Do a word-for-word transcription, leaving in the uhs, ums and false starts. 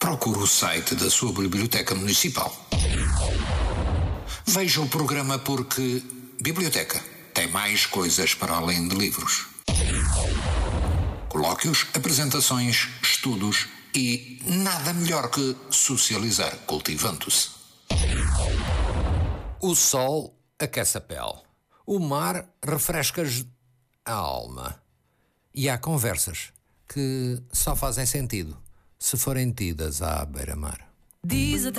procure o site da sua biblioteca municipal. Veja o programa porque biblioteca tem mais coisas para além de livros. Colóquios, apresentações, estudos e nada melhor que socializar cultivando-se. O sol aquece a pele. O mar refresca a alma. E há conversas que só fazem sentido se forem tidas à beira-mar.